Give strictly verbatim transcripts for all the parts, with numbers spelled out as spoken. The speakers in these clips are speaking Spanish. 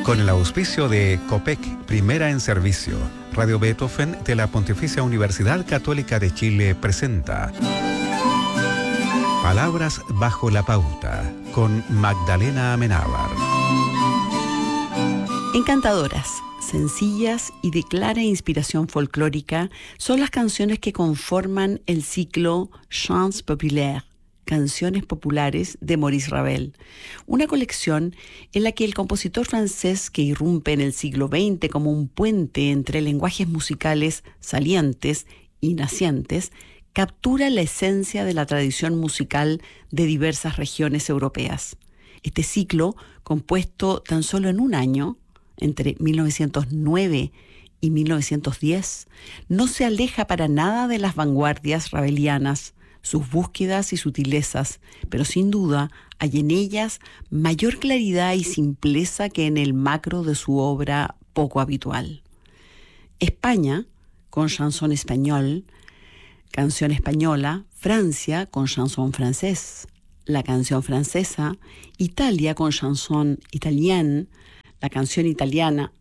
Con el auspicio de COPEC, Primera en Servicio, Radio Beethoven de la Pontificia Universidad Católica de Chile presenta Palabras bajo la pauta, con Magdalena Amenábar. Encantadoras, sencillas y de clara inspiración folclórica son las canciones que conforman el ciclo Chants Populaires, Canciones Populares de Maurice Ravel, una colección en la que el compositor francés, que irrumpe en el siglo veinte como un puente entre lenguajes musicales salientes y nacientes, captura la esencia de la tradición musical de diversas regiones europeas. Este ciclo, compuesto tan solo en un año, entre mil novecientos nueve y mil novecientos diez, no se aleja para nada de las vanguardias ravelianas, sus búsquedas y sutilezas, pero sin duda hay en ellas mayor claridad y simpleza que en el macro de su obra poco habitual. España, con chanson español, canción española; Francia, con chanson francés, la canción francesa; Italia, con chanson italien, la canción italiana;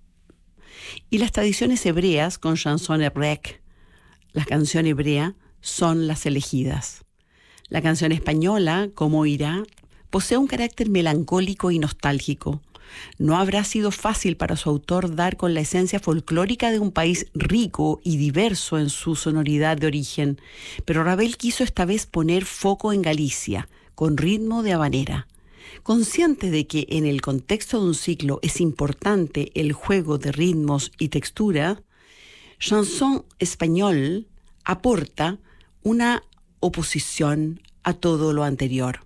y las tradiciones hebreas, con chanson hébraïque, la canción hebrea, son las elegidas. La canción española, como irá, posee un carácter melancólico y nostálgico. No habrá sido fácil para su autor dar con la esencia folclórica de un país rico y diverso en su sonoridad de origen, pero Ravel quiso esta vez poner foco en Galicia, con ritmo de habanera. Consciente de que en el contexto de un ciclo es importante el juego de ritmos y textura, Chanson Español aporta una oposición a todo lo anterior.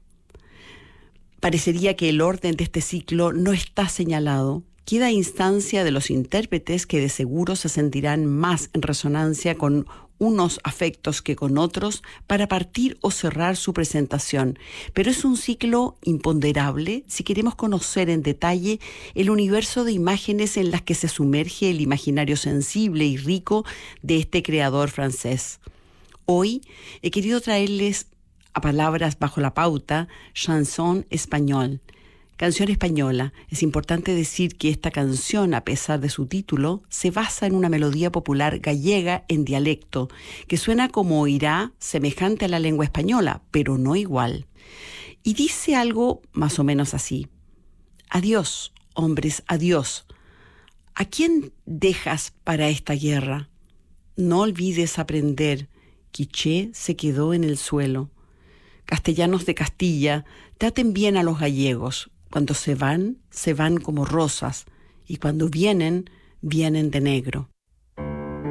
Parecería que el orden de este ciclo no está señalado. Queda instancia de los intérpretes, que de seguro se sentirán más en resonancia con unos afectos que con otros para partir o cerrar su presentación. Pero es un ciclo imponderable si queremos conocer en detalle el universo de imágenes en las que se sumerge el imaginario sensible y rico de este creador francés. Hoy he querido traerles a Palabras bajo la pauta Chanson Español, canción española. Es importante decir que esta canción, a pesar de su título, se basa en una melodía popular gallega en dialecto, que suena como irá, semejante a la lengua española, pero no igual. Y dice algo más o menos así: adiós, hombres, adiós. ¿A quién dejas para esta guerra? No olvides aprender. Quiché se quedó en el suelo. Castellanos de Castilla, traten bien a los gallegos. Cuando se van, se van como rosas, y cuando vienen, vienen de negro.